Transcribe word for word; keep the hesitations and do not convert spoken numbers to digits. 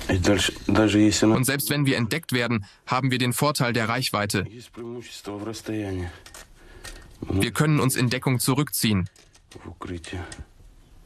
Und selbst wenn wir entdeckt werden, haben wir den Vorteil der Reichweite. Wir können uns in Deckung zurückziehen.